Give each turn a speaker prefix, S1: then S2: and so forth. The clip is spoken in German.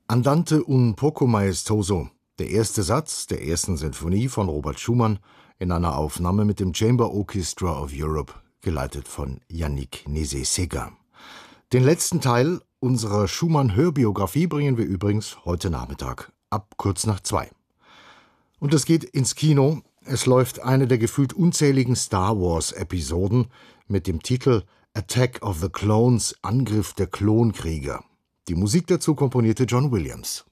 S1: Andante un poco maestoso, der erste Satz der ersten Sinfonie von Robert Schumann in einer Aufnahme mit dem Chamber Orchestra of Europe, geleitet von Yannick Nézet-Séguin. Den letzten Teil unserer Schumann-Hörbiografie bringen wir übrigens heute Nachmittag, ab kurz nach 2. Und es geht ins Kino. Es läuft eine der gefühlt unzähligen Star-Wars-Episoden mit dem Titel Attack of the Clones, Angriff der Klonkrieger. Die Musik dazu komponierte John Williams.